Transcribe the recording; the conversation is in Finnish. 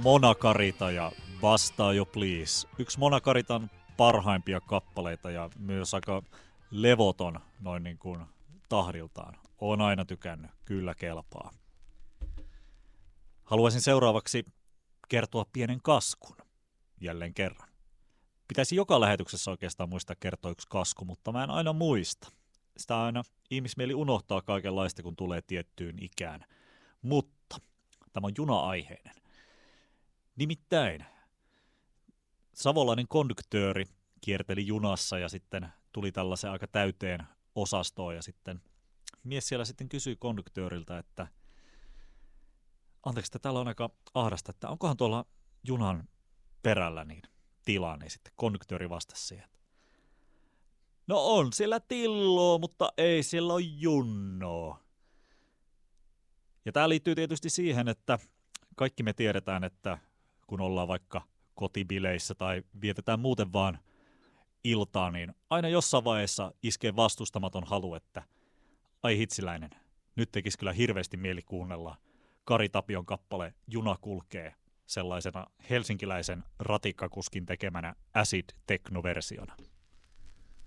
Mona Karita ja Vastaa jo please. Yksi Mona Karitan parhaimpia kappaleita ja myös aika levoton noin niin kuin tahdiltaan. Oon aina tykännyt, kyllä kelpaa. Haluaisin seuraavaksi kertoa pienen kaskun jälleen kerran. Pitäisi joka lähetyksessä oikeastaan muistaa kertoa yksi kasku, mutta mä en aina muista. Sitä aina ihmismieli unohtaa kaikenlaista, kun tulee tiettyyn ikään. Mutta tämä on juna-aiheinen. Nimittäin savolainen konduktööri kierteli junassa ja sitten tuli tällaisen aika täyteen osastoon ja sitten mies siellä sitten kysyi konduktööriltä, että anteeksi, että täällä on aika ahdasta, että onkohan tuolla junan perällä niin tilaa, niin sitten konduktööri vastasi siihen. No on siellä tilloa, mutta ei siellä ole junnoa. Ja tämä liittyy tietysti siihen, että kaikki me tiedetään, että kun ollaan vaikka kotibileissä tai vietetään muuten vaan iltaa, niin aina jossain vaiheessa iskee vastustamaton halu, että ai hitsiläinen, nyt tekisi kyllä hirveästi mieli kuunnella Kari Tapion kappale Juna kulkee sellaisena helsinkiläisen ratikkakuskin tekemänä acid-techno-versiona.